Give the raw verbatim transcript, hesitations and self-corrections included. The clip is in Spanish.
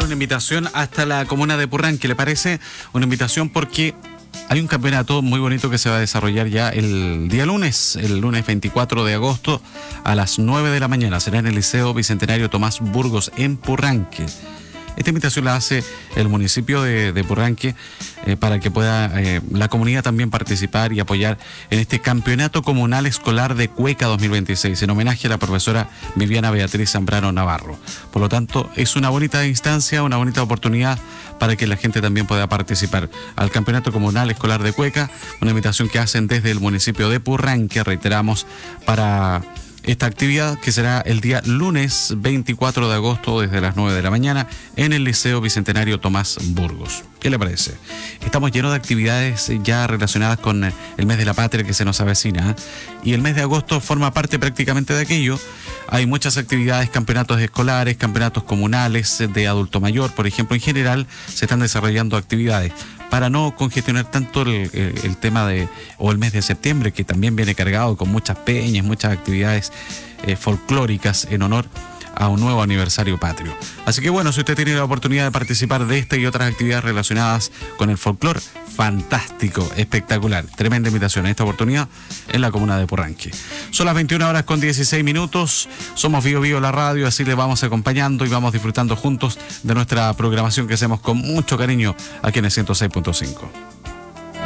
una invitación hasta la comuna de Purranque, ¿le parece? Una invitación porque hay un campeonato muy bonito que se va a desarrollar ya el día lunes, el lunes veinticuatro de agosto a las nueve de la mañana. Será en el Liceo Bicentenario Tomás Burgos en Purranque. Esta invitación la hace el municipio de, de Purranque eh, para que pueda eh, la comunidad también participar y apoyar en este Campeonato Comunal Escolar de Cueca dos mil veintiséis, en homenaje a la profesora Viviana Beatriz Zambrano Navarro. Por lo tanto, es una bonita instancia, una bonita oportunidad para que la gente también pueda participar al Campeonato Comunal Escolar de Cueca, una invitación que hacen desde el municipio de Purranque, reiteramos, para esta actividad que será el día lunes veinticuatro de agosto desde las nueve de la mañana en el Liceo Bicentenario Tomás Burgos. ¿Qué le parece? Estamos llenos de actividades ya relacionadas con el mes de la patria que se nos avecina, ¿eh? Y el mes de agosto forma parte prácticamente de aquello. Hay muchas actividades, campeonatos escolares, campeonatos comunales de adulto mayor, por ejemplo. En general se están desarrollando actividades para no congestionar tanto el, el, el tema de, o el mes de septiembre, que también viene cargado con muchas peñas, muchas actividades eh, folclóricas en honor a un nuevo aniversario patrio. Así que bueno, si usted tiene la oportunidad de participar de esta y otras actividades relacionadas con el folclore, fantástico, espectacular, tremenda invitación en esta oportunidad en la comuna de Purranque. Son las veintiuna horas con dieciséis minutos, somos Bio Bio la radio, así le vamos acompañando y vamos disfrutando juntos de nuestra programación que hacemos con mucho cariño aquí en el ciento seis punto cinco.